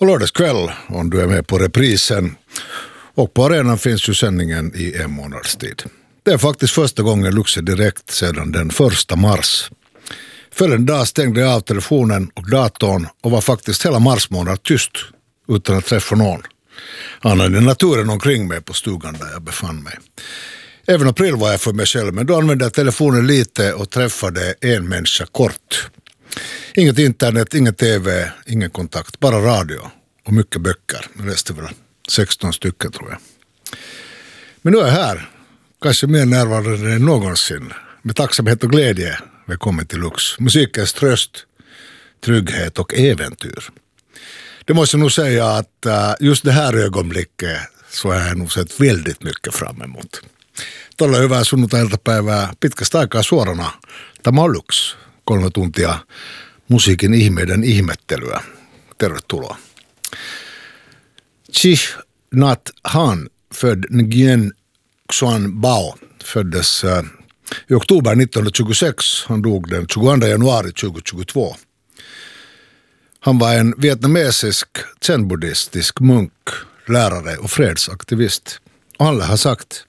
Och lördagskväll om du är med på reprisen. Och på arenan finns ju sändningen i en månads tid. Det är faktiskt första gången Lux är direkt sedan den 1 mars. För en dag stängde jag av telefonen och datorn och var faktiskt hela marsmånad tyst utan att träffa någon. Annan än naturen omkring mig på stugan där jag befann mig. Även april var jag för mig själv, men då använde jag telefonen lite och träffade en människa kort. Inget internet, ingen tv, ingen kontakt, bara radio och mycket böcker. Det resten väl 16 stycken tror jag. Men nu är jag här, kanske mer närvarande än någonsin. Med tacksamhet och glädje, välkommen till Lux. Musikens tröst, trygghet och äventyr. Det måste jag nog säga att just det här ögonblicket så har jag nog sett väldigt mycket fram emot. Tuolla hyvää sunnuntai-iltapäivää pitkästä aikaa suorana. Tämä on Lux, 3 tuntia musiikin ihmeiden ihmettelyä. Tervetuloa. Thich Nhat Hanh, född Nguyen Xuan Bao, föddes i oktober 1926. Han dog den 22 januari 2022. Han var en vietnamesisk zen-buddhistisk munk, lärare och fredsaktivist. Och han har sagt: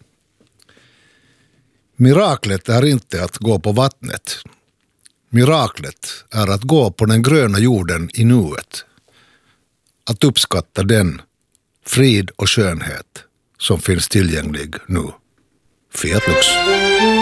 miraklet är inte att gå på vattnet. Miraklet är att gå på den gröna jorden i nuet. Att uppskatta den frid och skönhet som finns tillgänglig nu. Fiat Lux.